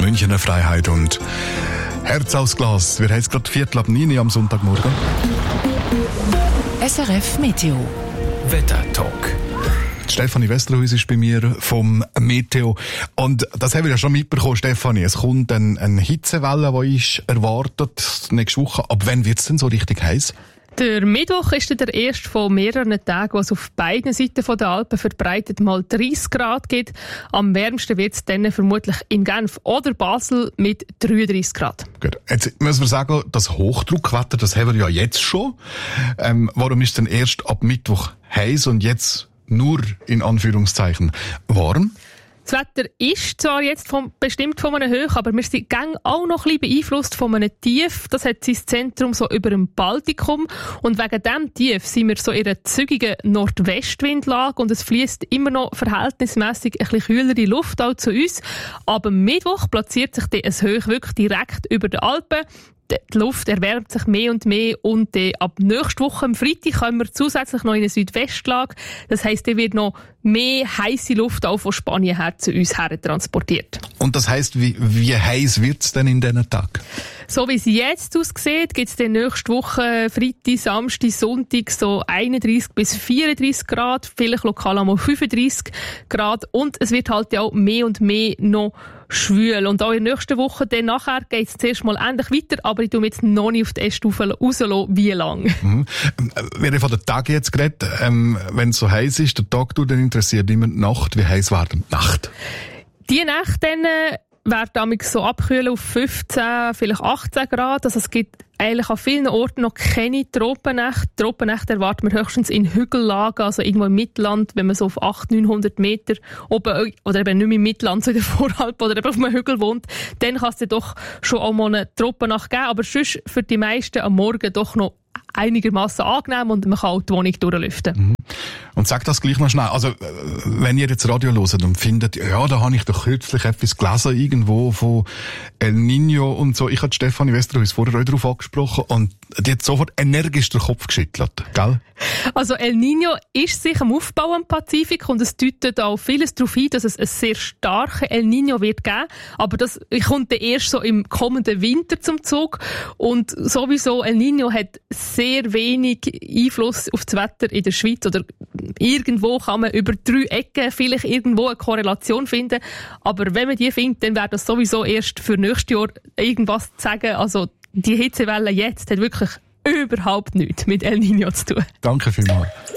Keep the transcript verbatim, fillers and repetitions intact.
Münchener Freiheit und Herz aus Glas. Wir haben es gerade Viertel ab neun am Sonntagmorgen. S R F Meteo. Wetter-Talk. Stefanie Westerhuis ist bei mir vom Meteo. Und das haben wir ja schon mitbekommen, Stefanie. Es kommt eine, eine Hitzewelle, die ist erwartet nächste Woche. Ab wann wird es denn so richtig heiß? Der Mittwoch ist der erste von mehreren Tagen, wo es auf beiden Seiten der Alpen verbreitet mal dreißig Grad gibt. Am wärmsten wird es dann vermutlich in Genf oder Basel mit dreiunddreißig Grad. Gut. Jetzt müssen wir sagen, das Hochdruckwetter, das haben wir ja jetzt schon. Ähm, warum ist es denn erst ab Mittwoch heiß und jetzt nur in Anführungszeichen warm? Das Wetter ist zwar jetzt vom, bestimmt von einem Hoch, aber wir sind gang auch noch ein bisschen beeinflusst von einem Tief. Das hat sein Zentrum so über dem Baltikum. Und wegen diesem Tief sind wir so in einer zügigen Nordwestwindlage und es fließt immer noch verhältnismäßig ein bisschen kühlere Luft auch zu uns. Aber am Mittwoch platziert sich dann ein Hoch wirklich direkt über den Alpen. Die Luft erwärmt sich mehr und mehr und äh, ab nächster Woche am Freitag kommen wir zusätzlich noch in eine Südwestlage. Das heisst, da wird noch mehr heisse Luft auch von Spanien her zu uns her transportiert. Und das heisst, wie, wie heiß wird es denn in diesen Tagen? So wie es jetzt aussieht, gibt es dann nächste Woche Freitag, Samstag, Sonntag so einunddreißig bis vierunddreißig Grad, vielleicht lokal einmal fünfunddreißig Grad und es wird halt ja auch mehr und mehr noch schwül. Und auch in der nächsten Woche dann nachher geht es zuerst mal endlich weiter, aber ich tue mir jetzt noch nicht auf die Äste rauslassen, wie lange. Mhm. Wir haben von den Tagen jetzt geredet. Ähm, wenn es so heiß ist, der Tag tut dann interessiert immer die Nacht. Wie heiß war denn die Nacht? Die Nacht dann äh, wird damit so abkühlen auf fünfzehn, vielleicht achtzehn Grad. Also es gibt eigentlich an vielen Orten noch keine Tropennächte. Tropennächte erwarten wir höchstens in Hügellagen, also irgendwo im Mittelland, wenn man so auf achthundert, neunhundert Meter oben, oder eben nicht mehr im Mittelland, so in der Voralpen oder eben auf einem Hügel wohnt, dann kann es dann doch schon auch mal eine Troppennacht geben. Aber sonst für die meisten am Morgen doch noch einigermaßen angenehm und man kann auch die Wohnung durchlüften. Mhm. Und sag das gleich noch schnell. Also, wenn ihr jetzt Radio hört und findet, ja, da habe ich doch kürzlich etwas gelesen, irgendwo von El Niño und so. Ich habe Stefanie Westerhuis vorher auch darauf angesprochen und die hat sofort energisch den Kopf geschüttelt, gell? Also El Niño ist sich am Aufbau am Pazifik und es deutet auch vieles darauf hin, dass es ein sehr starkes El Niño wird geben. Aber das kommt dann erst so im kommenden Winter zum Zug. Und sowieso El Niño hat sehr wenig Einfluss auf das Wetter in der Schweiz oder irgendwo kann man über drei Ecken vielleicht irgendwo eine Korrelation finden. Aber wenn man die findet, dann wäre das sowieso erst für nächstes Jahr irgendwas zu sagen. Also die Hitzewelle jetzt hat wirklich überhaupt nichts mit El Niño zu tun. Danke vielmals.